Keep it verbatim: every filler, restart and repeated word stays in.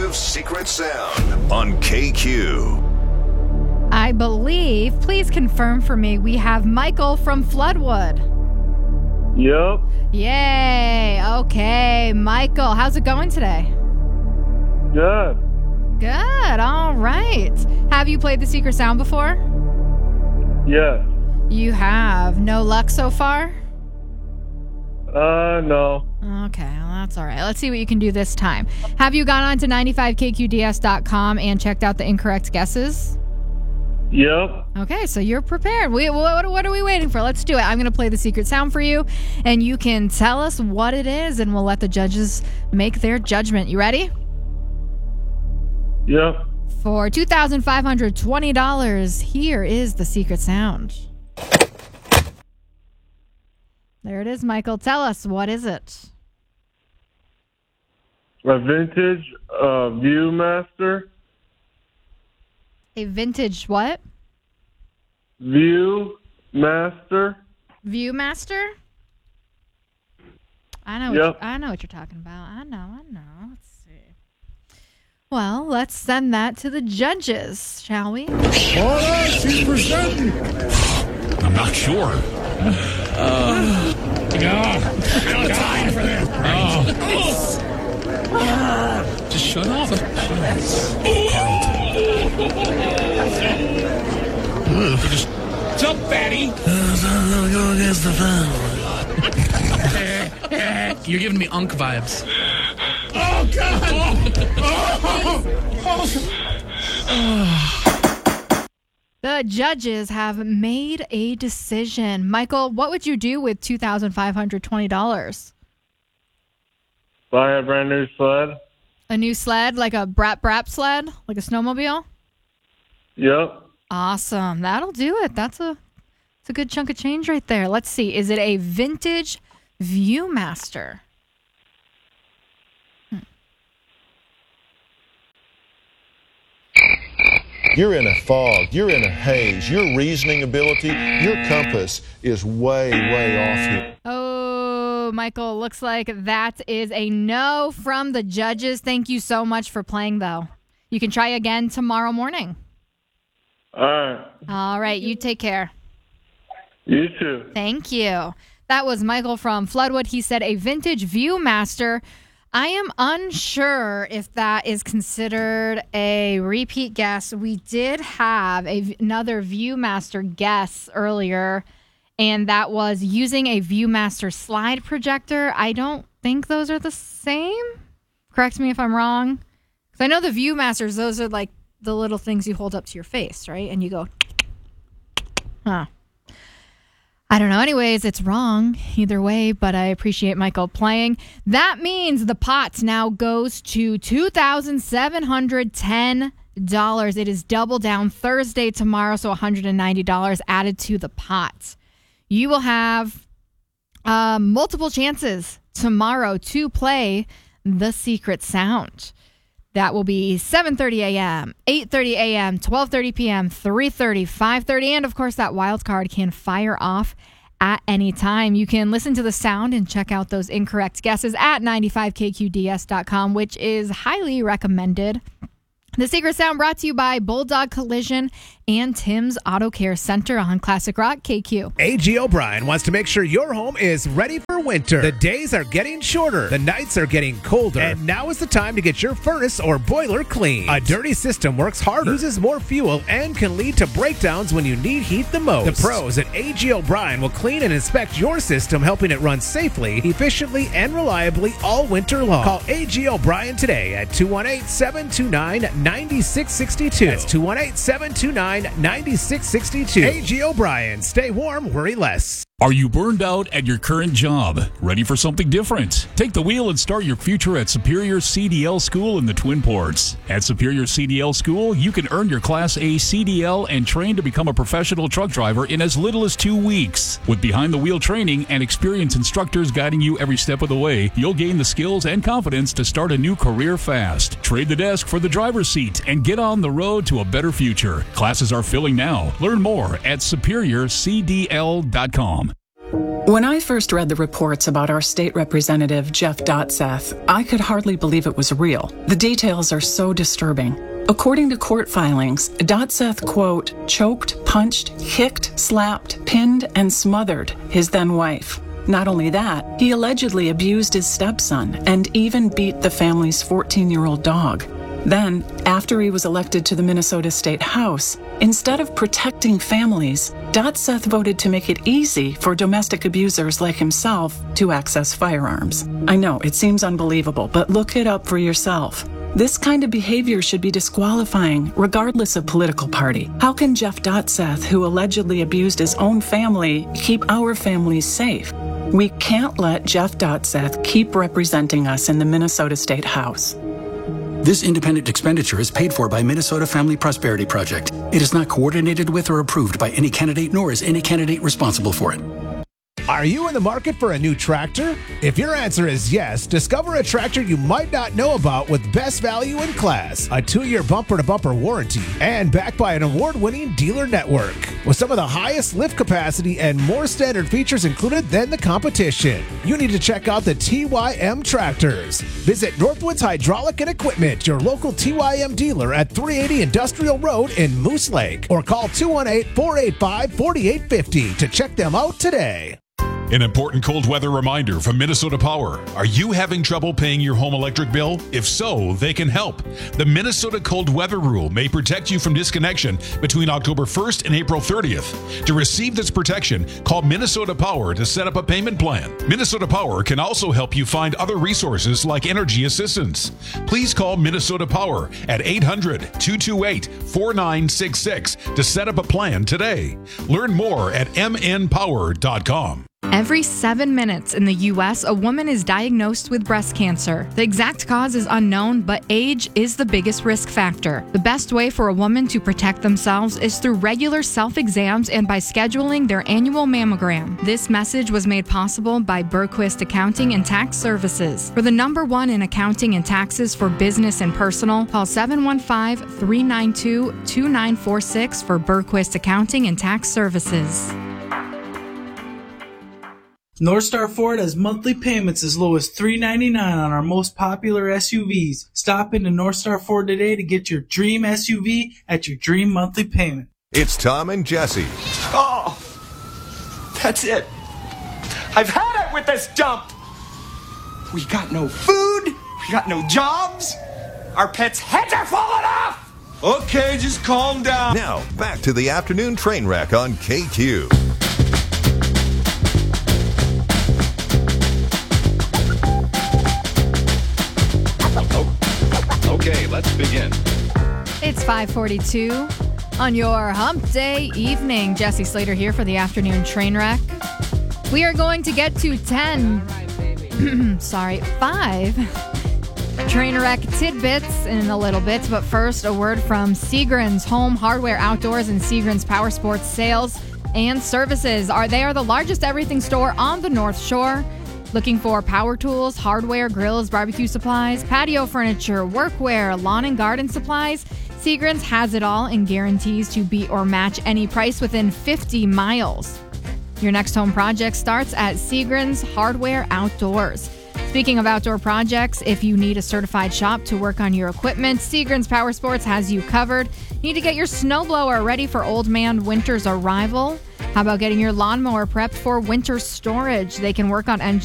exclusive Secret Sound on K Q. I believe, please confirm for me, we have Michael from Floodwood. Yep. Yay. Okay, Michael, how's it going today? Good. Good. All right. Have you played the Secret Sound before? Yes. You have. No luck so far? Uh, no. Okay, well, that's all right. Let's see what you can do this time. Have you gone on to ninety-five K Q D S dot com and checked out the incorrect guesses? Yep. Okay, so you're prepared. We, what, what are we waiting for? Let's do it. I'm going to play the Secret Sound for you, and you can tell us what it is, and we'll let the judges make their judgment. You ready? Yep. For two thousand five hundred twenty dollars, here is the Secret Sound. There it is, Michael. Tell us, what is it? A vintage uh, Viewmaster. A vintage what? Viewmaster. Viewmaster? I know. Yep. What you, I know what you're talking about. I know. I know. Let's see. Well, let's send that to the judges, shall we? All right, she's presenting. I'm not sure. Uh, Yeah, I don't have time for this. oh. Just shut off. Carlton. Just Jump, fatty. Go against the fan. You're giving me Unk vibes. Oh, God. Oh. Oh. The judges have made a decision. Michael, what would you do with two thousand five hundred twenty dollars? Buy a brand new sled. A new sled, like a Brap Brap sled, like a snowmobile? Yep. Awesome. That'll do it. That's a, that's a good chunk of change right there. Let's see. Is it a vintage Viewmaster? Hmm. You're in a fog. You're in a haze. Your reasoning ability, your compass is way, way off here. Oh, Michael, looks like that is a no from the judges. Thank you so much for playing, though. You can try again tomorrow morning. All right. All right, you take care. You too. Thank you. That was Michael from Floodwood. He said a vintage Viewmaster. I am unsure if that is considered a repeat guess. We did have a, another Viewmaster guess earlier, and that was using a Viewmaster slide projector. I don't think those are the same. Correct me if I'm wrong. Because I know the Viewmasters, those are like the little things you hold up to your face, right? And you go, huh. I don't know. Anyways, it's wrong either way, but I appreciate Michael playing. That means the pot now goes to two thousand seven hundred ten dollars. It is double down Thursday tomorrow, so one hundred ninety dollars added to the pot. You will have uh, multiple chances tomorrow to play the Secret Sound. That will be seven thirty a.m., eight thirty a.m., twelve thirty p.m., three thirty, five thirty, and of course that wild card can fire off at any time. You can listen to the sound and check out those incorrect guesses at ninety-five K Q D S dot com, which is highly recommended. The Secret Sound brought to you by Bulldog Collision and Tim's Auto Care Center on Classic Rock K Q. A G O'Brien wants to make sure your home is ready for winter. The days are getting shorter, the nights are getting colder, and now is the time to get your furnace or boiler cleaned. A dirty system works harder, uses more fuel, and can lead to breakdowns when you need heat the most. The pros at A G O'Brien will clean and inspect your system, helping it run safely, efficiently, and reliably all winter long. Call A G O'Brien today at two one eight, seven two nine, nine six six two. That's two one eight, seven two nine, nine six six two. A G O'Brien. Stay warm, worry less. Are you burned out at your current job? Ready for something different? Take the wheel and start your future at Superior C D L School in the Twin Ports. At Superior C D L School, you can earn your Class A C D L and train to become a professional truck driver in as little as two weeks. With behind-the-wheel training and experienced instructors guiding you every step of the way, you'll gain the skills and confidence to start a new career fast. Trade the desk for the driver's seat and get on the road to a better future. Classes are filling now. Learn more at superior c d l dot com. When I first read the reports about our state representative, Jeff Dotseth, I could hardly believe it was real. The details are so disturbing. According to court filings, Dotseth, quote, choked, punched, kicked, slapped, pinned, and smothered his then wife. Not only that, he allegedly abused his stepson and even beat the family's fourteen-year-old dog. Then, after he was elected to the Minnesota State House, instead of protecting families, Dotseth voted to make it easy for domestic abusers like himself to access firearms. I know, it seems unbelievable, but look it up for yourself. This kind of behavior should be disqualifying, regardless of political party. How can Jeff Dotseth, who allegedly abused his own family, keep our families safe? We can't let Jeff Dotseth keep representing us in the Minnesota State House. This independent expenditure is paid for by Minnesota Family Prosperity Project. It is not coordinated with or approved by any candidate, nor is any candidate responsible for it. Are you in the market for a new tractor? If your answer is yes, discover a tractor you might not know about with best value in class, a two-year bumper-to-bumper warranty, and backed by an award-winning dealer network with some of the highest lift capacity and more standard features included than the competition. You need to check out the T Y M tractors. Visit Northwoods Hydraulic and Equipment, your local T Y M dealer at three eighty Industrial Road in Moose Lake, or call two one eight, four eight five, four eight five zero to check them out today. An important cold weather reminder from Minnesota Power. Are you having trouble paying your home electric bill? If so, they can help. The Minnesota Cold Weather Rule may protect you from disconnection between October first and April thirtieth. To receive this protection, call Minnesota Power to set up a payment plan. Minnesota Power can also help you find other resources like energy assistance. Please call Minnesota Power at eight hundred, two two eight, four nine six six to set up a plan today. Learn more at m n power dot com. Every seven minutes in the U S, a woman is diagnosed with breast cancer. The exact cause is unknown, but age is the biggest risk factor. The best way for a woman to protect themselves is through regular self-exams and by scheduling their annual mammogram. This message was made possible by Berquist Accounting and Tax Services. For the number one in accounting and taxes for business and personal, call seven one five, three nine two, two nine four six for Berquist Accounting and Tax Services. Northstar Ford has monthly payments as low as three ninety-nine on our most popular S U Vs. Stop into Northstar Ford today to get your dream S U V at your dream monthly payment. It's Tom and Jesse. Oh, that's it. I've had it with this dump. We got no food. We got no jobs. Our pets' heads are falling off. Okay, just calm down. Now, back to the afternoon train wreck on K Q. Okay, let's begin. It's five forty-two on your hump day evening. Jesse Slater here for the afternoon train wreck. We are going to get to ten, sorry, five train wreck tidbits in a little bit. But first, a word from Seagram's Home Hardware Outdoors and Seagram's Power Sports Sales and Services. Are They are the largest everything store on the North Shore. Looking for power tools, hardware, grills, barbecue supplies, patio furniture, workwear, lawn and garden supplies? Seagram's has it all and guarantees to beat or match any price within fifty miles. Your next home project starts at Seagram's Hardware Outdoors. Speaking of outdoor projects, if you need a certified shop to work on your equipment, Seagram's Power Sports has you covered. Need to get your snowblower ready for old man winter's arrival? How about getting your lawnmower prepped for winter storage? They can work on engines